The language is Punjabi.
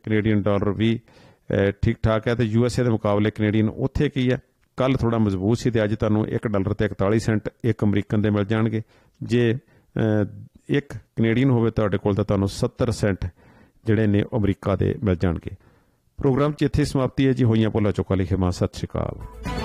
ਕੈਨੇਡੀਅਨ ਡਾਲਰ ਵੀ ਠੀਕ ਠਾਕ ਹੈ। ਅਤੇ USA ਦੇ ਮੁਕਾਬਲੇ ਕੈਨੇਡੀਅਨ ਉੱਥੇ ਕੀ ਹੈ, ਕੱਲ੍ਹ ਥੋੜ੍ਹਾ ਮਜ਼ਬੂਤ ਸੀ ਅਤੇ ਅੱਜ ਤੁਹਾਨੂੰ $1 ਤੇ 41 ਸੈਂਟ ਇੱਕ ਅਮਰੀਕਨ ਦੇ ਮਿਲ ਜਾਣਗੇ। ਜੇ ਇੱਕ ਕੈਨੇਡੀਅਨ ਹੋਵੇ ਤੁਹਾਡੇ ਕੋਲ ਤਾਂ ਤੁਹਾਨੂੰ 70 ਸੈਂਟ ਜਿਹੜੇ ਨੇ ਅਮਰੀਕਾ ਦੇ ਮਿਲ ਜਾਣਗੇ। ਪ੍ਰੋਗਰਾਮ 'ਚ ਇੱਥੇ ਸਮਾਪਤੀ ਹੈ ਜੀ। ਹੋਈਆਂ ਭੁੱਲਾਂ ਚੁੱਕਾਂ ਲਿਖੇ ਮਾਂ। ਸਤਿ ਸ਼੍ਰੀ ਅਕਾਲ।